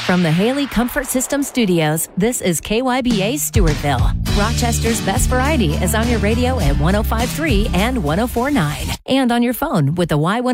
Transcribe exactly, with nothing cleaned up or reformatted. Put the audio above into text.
From the Haley Comfort System Studios, this is K Y B A Stewartville. Rochester's best variety is on your radio at one oh five point three and one oh four point nine. And on your phone with the Y one oh